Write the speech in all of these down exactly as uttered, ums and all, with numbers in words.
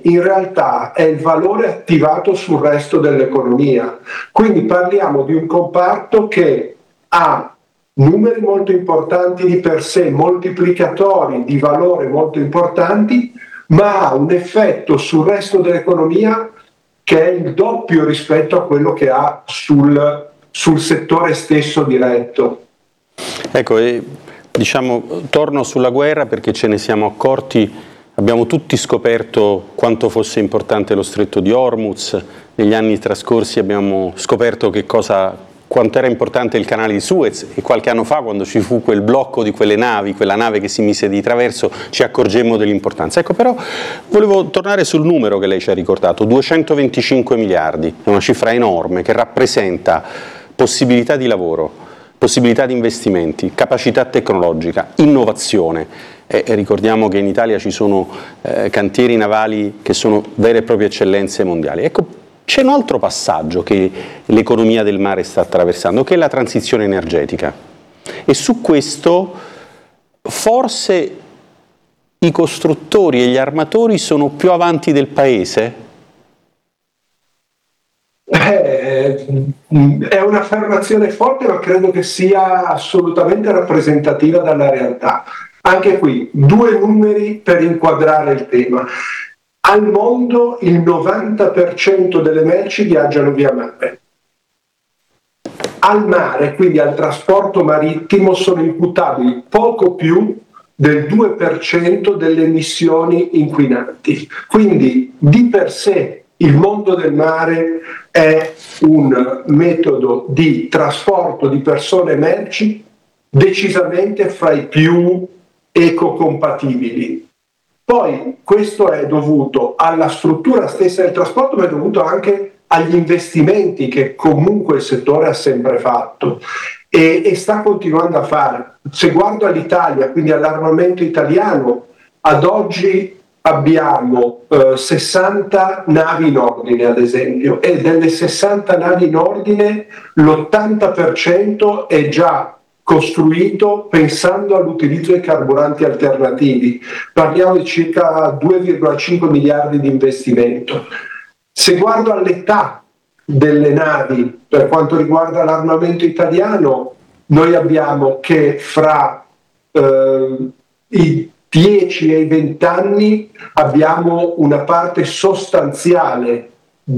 in realtà è il valore attivato sul resto dell'economia. Quindi parliamo di un comparto che ha numeri molto importanti di per sé, moltiplicatori di valore molto importanti, ma ha un effetto sul resto dell'economia che è il doppio rispetto a quello che ha sul, sul settore stesso diretto. Ecco, e, diciamo, torno sulla guerra perché ce ne siamo accorti, abbiamo tutti scoperto quanto fosse importante lo stretto di Hormuz, negli anni trascorsi abbiamo scoperto che cosa, quanto era importante il canale di Suez, e qualche anno fa, quando ci fu quel blocco di quelle navi, quella nave che si mise di traverso, ci accorgemmo dell'importanza. Ecco, però volevo tornare sul numero che lei ci ha ricordato, duecentoventicinque miliardi, è una cifra enorme che rappresenta possibilità di lavoro, possibilità di investimenti, capacità tecnologica, innovazione. E ricordiamo che in Italia ci sono eh, cantieri navali che sono vere e proprie eccellenze mondiali. Ecco, c'è un altro passaggio che l'economia del mare sta attraversando, che è la transizione energetica. E su questo forse i costruttori e gli armatori sono più avanti del paese? Eh, è un'affermazione forte, ma credo che sia assolutamente rappresentativa della realtà. Anche qui, due numeri per inquadrare il tema. Al mondo il novanta per cento delle merci viaggiano via mare. Al mare, quindi al trasporto marittimo, sono imputabili poco più del due per cento delle emissioni inquinanti. Quindi di per sé il mondo del mare è un metodo di trasporto di persone e merci decisamente fra i più ecocompatibili. Poi questo è dovuto alla struttura stessa del trasporto, ma è dovuto anche agli investimenti che comunque il settore ha sempre fatto e, e sta continuando a fare. Se guardo all'Italia, quindi all'armamento italiano, ad oggi abbiamo eh, sessanta navi in ordine, ad esempio, e delle sessanta navi in ordine l'ottanta per cento è già costruito pensando all'utilizzo di carburanti alternativi. Parliamo di circa due virgola cinque miliardi di investimento. Se guardo all'età delle navi, per quanto riguarda l'armamento italiano, noi abbiamo che fra eh, i dieci e i venti anni abbiamo una parte sostanziale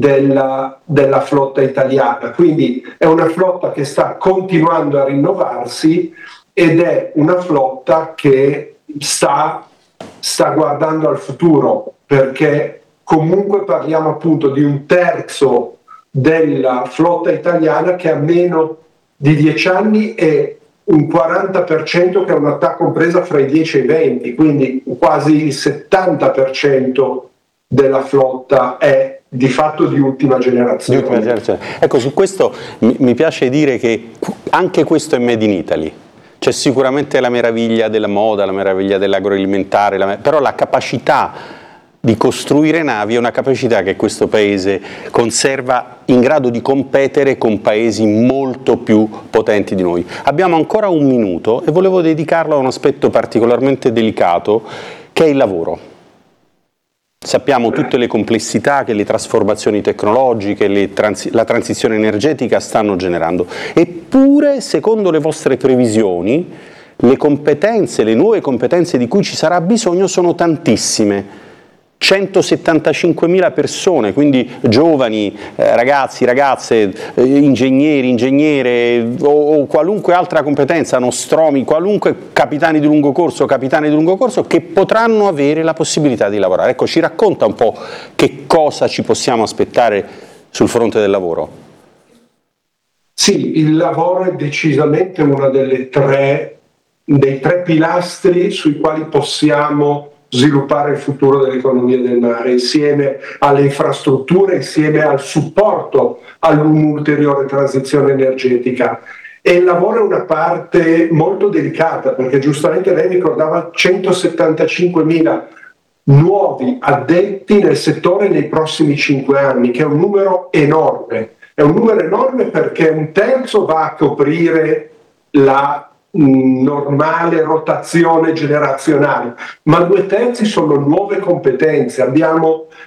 della, della flotta italiana, quindi è una flotta che sta continuando a rinnovarsi ed è una flotta che sta, sta guardando al futuro, perché comunque parliamo appunto di un terzo della flotta italiana che ha meno di dieci anni e un quaranta per cento che è un'età compresa fra i dieci e i venti, quindi quasi il settanta per cento della flotta è di fatto di ultima generazione. Di ultima generazione. Ecco, su questo mi, mi piace dire che anche questo è made in Italy. C'è sicuramente la meraviglia della moda, la meraviglia dell'agroalimentare, la, però la capacità di costruire navi è una capacità che questo paese conserva in grado di competere con paesi molto più potenti di noi. Abbiamo ancora un minuto e volevo dedicarlo a un aspetto particolarmente delicato che è il lavoro. Sappiamo tutte le complessità che le trasformazioni tecnologiche, le transi- la transizione energetica stanno generando, eppure secondo le vostre previsioni le competenze, le nuove competenze di cui ci sarà bisogno sono tantissime. centosettantacinquemila persone, quindi giovani, eh, ragazzi, ragazze, eh, ingegneri, ingegnere o, o qualunque altra competenza, nostromi, qualunque capitani di lungo corso, capitani di lungo corso che potranno avere la possibilità di lavorare. Ecco, ci racconta un po' che cosa ci possiamo aspettare sul fronte del lavoro? Sì, il lavoro è decisamente uno delle tre, dei tre pilastri sui quali possiamo sviluppare il futuro dell'economia del mare, insieme alle infrastrutture, insieme al supporto all'un'ulteriore transizione energetica. E il lavoro è una parte molto delicata, perché giustamente lei ricordava centosettantacinquemila nuovi addetti nel settore nei prossimi cinque anni, che è un numero enorme. È un numero enorme perché un terzo va a coprire la normale rotazione generazionale, ma due terzi sono nuove competenze. Abbiamo